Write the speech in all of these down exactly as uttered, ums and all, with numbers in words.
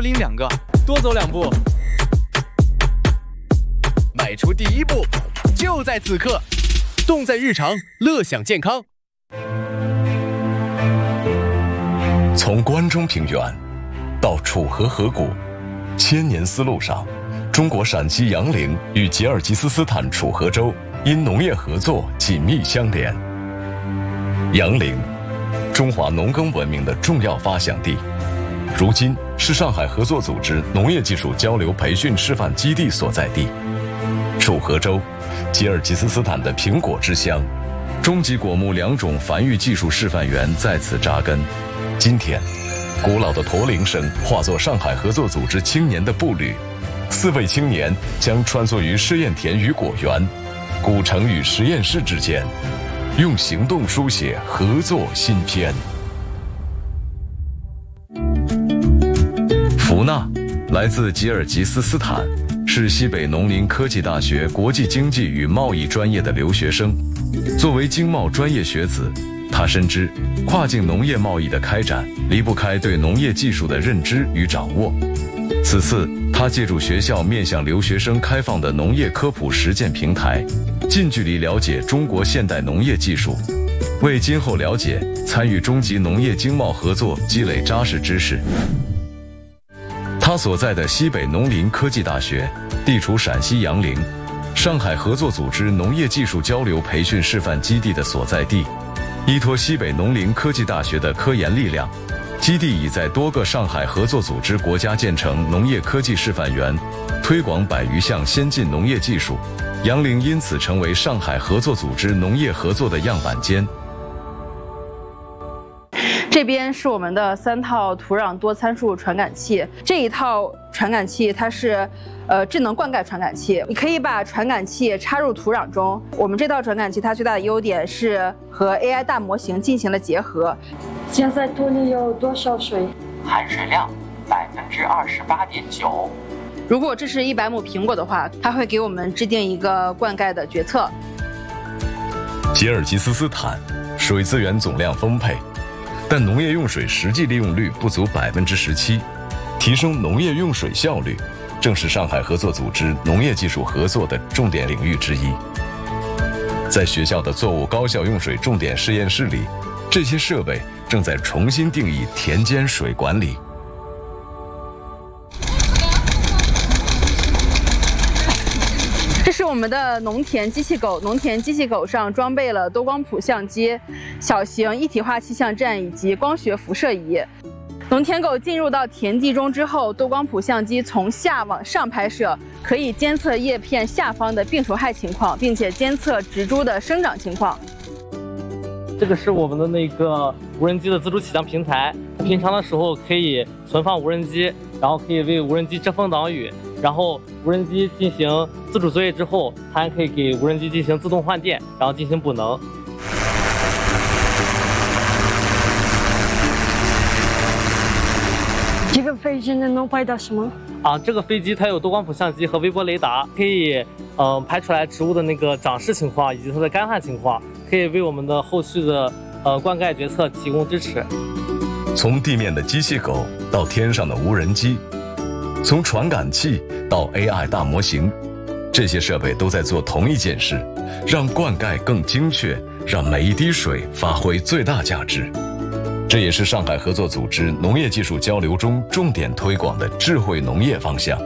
多拎两个，多走两步，迈出第一步，就在此刻，动在日常，乐享健康。 从关中平原到楚河河谷，千年丝路上，中国陕西杨凌与吉尔吉斯斯坦楚河州因农业合作紧密相连。杨凌，中华农耕文明的重要发祥地，如今是上海合作组织农业技术交流培训示范基地所在地。楚河州，吉尔吉斯斯坦的苹果之乡，中级果木两种繁育技术示范园在此扎根。今天，古老的驼铃声化作上海合作组织青年的步履，四位青年将穿梭于试验田与果园、古城与实验室之间，用行动书写合作新篇。福纳来自吉尔吉斯斯坦，是西北农林科技大学国际经济与贸易专业的留学生。作为经贸专业学子，他深知跨境农业贸易的开展离不开对农业技术的认知与掌握。此次，他借助学校面向留学生开放的农业科普实践平台，近距离了解中国现代农业技术，为今后了解参与中级农业经贸合作积累扎实知识。他所在的西北农林科技大学地处陕西杨凌，上海合作组织农业技术交流培训示范基地的所在地。依托西北农林科技大学的科研力量，基地已在多个上海合作组织国家建成农业科技示范园，推广百余项先进农业技术。杨凌因此成为上海合作组织农业合作的样板间。 这边是我们的三套土壤多参数传感器，这一套传感器它是呃智能灌溉传感器，你可以把传感器插入土壤中。我们这套传感器它最大的优点是和 A I 大模型进行了结合。 现在土里有多少水？ 含水量百分之二十八点九。 如果这是一百亩苹果的话，它会给我们制定一个灌溉的决策。 吉尔吉斯斯坦水资源总量丰沛，但农业用水实际利用率不足百分之十七，提升农业用水效率，正是上海合作组织农业技术合作的重点领域之一。在学校的作物高效用水重点实验室里，这些设备正在重新定义田间水管理。 这是我们的农田机器狗，农田机器狗上装备了多光谱相机、小型一体化气象站以及光学辐射仪。农田狗进入到田地中之后，多光谱相机从下往上拍摄，可以监测叶片下方的病虫害情况，并且监测植株的生长情况。 这个是我们的那个无人机的自主起降平台，平常的时候可以存放无人机，然后可以为无人机遮风挡雨，然后无人机进行自主作业之后，它还可以给无人机进行自动换电，然后进行补能。 这个飞机能拍到什么？ 啊，这个飞机它有多光谱相机和微波雷达，可以嗯、呃、拍出来植物的那个长势情况以及它的干旱情况，可以为我们的后续的呃灌溉决策提供支持。 从地面的机器狗到天上的无人机，从传感器到 A I 大模型，这些设备都在做同一件事，让灌溉更精确，让每一滴水发挥最大价值。这也是上海合作组织农业技术交流中重点推广的智慧农业方向。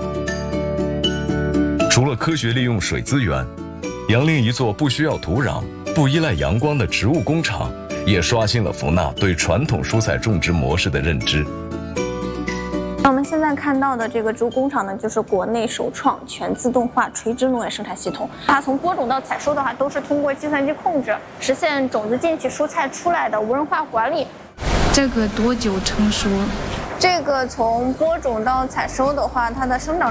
除了科学利用水资源，杨凌一座不需要土壤、不依赖阳光的植物工厂，也刷新了福纳对传统蔬菜种植模式的认知。 我们现在看到的这个植物工厂呢，就是国内首创全自动化垂直农业生产系统。它从播种到采收的话，都是通过计算机控制，实现种子进去、蔬菜出来的无人化管理。 这个多久成熟？ 这个从播种到采收的话，它的生长